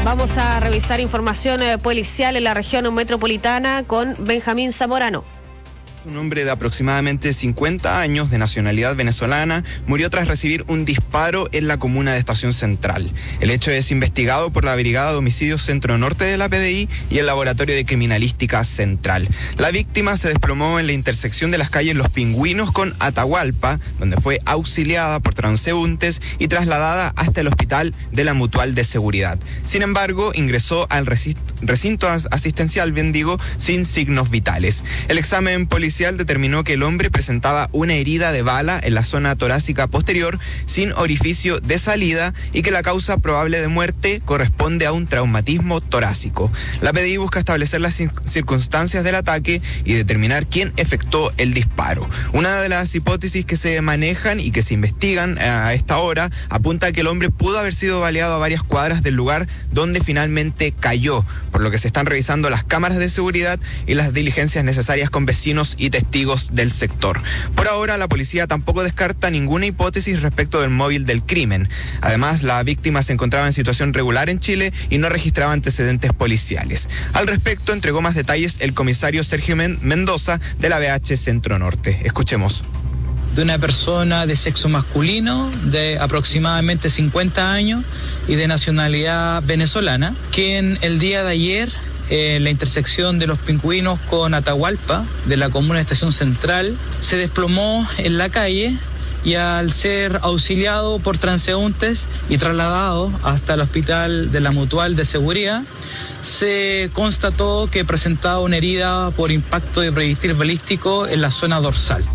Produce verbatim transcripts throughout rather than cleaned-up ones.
Vamos a revisar información eh, policial en la región metropolitana con Benjamín Zamorano. Un hombre de aproximadamente cincuenta años, de nacionalidad venezolana, murió tras recibir un disparo en la comuna de Estación Central. El hecho es investigado por la Brigada de Homicidios Centro Norte de la P D I y el Laboratorio de Criminalística Central. La víctima se desplomó en la intersección de las calles Los Pingüinos con Atahualpa, donde fue auxiliada por transeúntes y trasladada hasta el hospital de la Mutual de Seguridad. Sin embargo, ingresó al recinto asistencial, bien digo, sin signos vitales. El examen policial determinó que el hombre presentaba una herida de bala en la zona torácica posterior sin orificio de salida y que la causa probable de muerte corresponde a un traumatismo torácico. La P D I busca establecer las circunstancias del ataque y determinar quién efectuó el disparo. Una de las hipótesis que se manejan y que se investigan a esta hora apunta a que el hombre pudo haber sido baleado a varias cuadras del lugar donde finalmente cayó, por lo que se están revisando las cámaras de seguridad y las diligencias necesarias con vecinos y testigos del sector. Por ahora, la policía tampoco descarta ninguna hipótesis respecto del móvil del crimen. Además, la víctima se encontraba en situación regular en Chile y no registraba antecedentes policiales. Al respecto, entregó más detalles el comisario Sergio Mendoza de la B H Centro Norte. Escuchemos. De una persona de sexo masculino de aproximadamente cincuenta años y de nacionalidad venezolana, quien el día de ayer en la intersección de Los Pingüinos con Atahualpa, de la comuna de Estación Central, se desplomó en la calle y al ser auxiliado por transeúntes y trasladado hasta el hospital de la Mutual de Seguridad, se constató que presentaba una herida por impacto de proyectil balístico en la zona dorsal.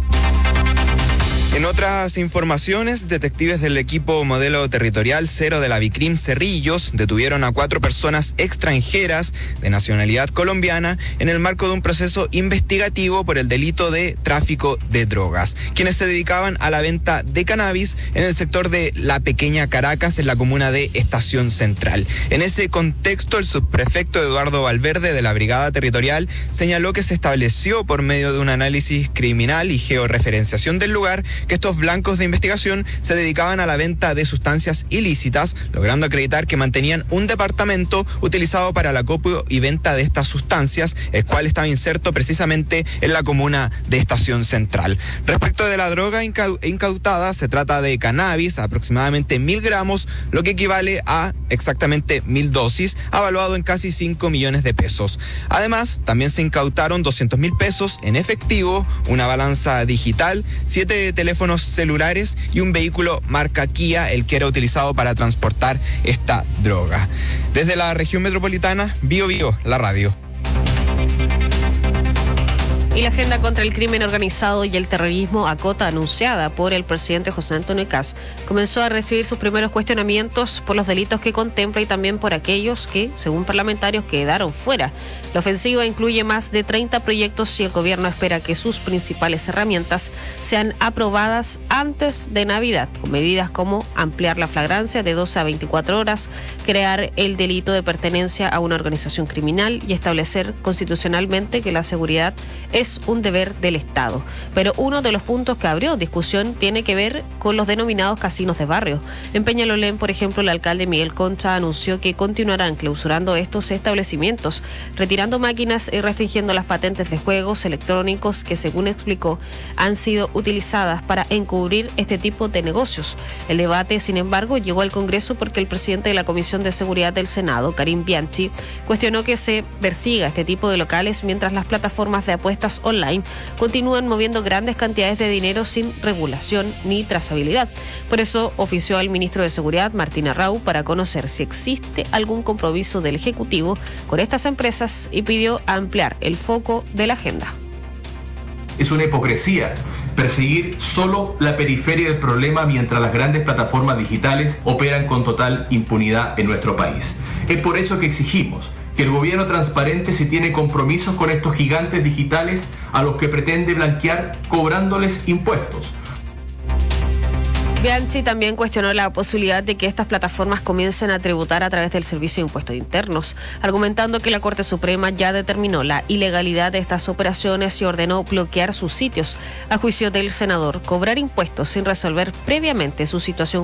En otras informaciones, detectives del equipo modelo territorial cero de la Vicrim Cerrillos detuvieron a cuatro personas extranjeras de nacionalidad colombiana en el marco de un proceso investigativo por el delito de tráfico de drogas, quienes se dedicaban a la venta de cannabis en el sector de La Pequeña Caracas, en la comuna de Estación Central. En ese contexto, el subprefecto Eduardo Valverde de la Brigada Territorial señaló que se estableció por medio de un análisis criminal y georreferenciación del lugar que estos blancos de investigación se dedicaban a la venta de sustancias ilícitas, logrando acreditar que mantenían un departamento utilizado para el acopio y venta de estas sustancias, el cual estaba inserto precisamente en la comuna de Estación Central. Respecto de la droga incautada, se trata de cannabis, aproximadamente mil gramos, lo que equivale a exactamente mil dosis, avaluado en casi cinco millones de pesos. Además, también se incautaron doscientos mil pesos en efectivo, una balanza digital, siete teléfonos teléfonos celulares y un vehículo marca Kia, el que era utilizado para transportar esta droga. Desde la región metropolitana, Bio Bio, la radio. Y la agenda contra el crimen organizado y el terrorismo, ACOTA, anunciada por el presidente José Antonio Kast, comenzó a recibir sus primeros cuestionamientos por los delitos que contempla y también por aquellos que, según parlamentarios, quedaron fuera. La ofensiva incluye más de treinta proyectos y el gobierno espera que sus principales herramientas sean aprobadas antes de Navidad, con medidas como ampliar la flagrancia de doce a veinticuatro horas, crear el delito de pertenencia a una organización criminal y establecer constitucionalmente que la seguridad es es un deber del Estado. Pero uno de los puntos que abrió discusión tiene que ver con los denominados casinos de barrio. En Peñalolén, por ejemplo, el alcalde Miguel Concha anunció que continuarán clausurando estos establecimientos, retirando máquinas y restringiendo las patentes de juegos electrónicos que, según explicó, han sido utilizadas para encubrir este tipo de negocios. El debate, sin embargo, llegó al Congreso porque el presidente de la Comisión de Seguridad del Senado, Karim Bianchi, cuestionó que se persiga este tipo de locales mientras las plataformas de apuestas online continúan moviendo grandes cantidades de dinero sin regulación ni trazabilidad. Por eso ofició al ministro de Seguridad, Martín Arrau, para conocer si existe algún compromiso del Ejecutivo con estas empresas y pidió ampliar el foco de la agenda. Es una hipocresía perseguir solo la periferia del problema mientras las grandes plataformas digitales operan con total impunidad en nuestro país. Es por eso que exigimos que el gobierno transparente si tiene compromisos con estos gigantes digitales a los que pretende blanquear cobrándoles impuestos. Bianchi también cuestionó la posibilidad de que estas plataformas comiencen a tributar a través del Servicio de Impuestos Internos, argumentando que la Corte Suprema ya determinó la ilegalidad de estas operaciones y ordenó bloquear sus sitios. A juicio del senador, cobrar impuestos sin resolver previamente su situación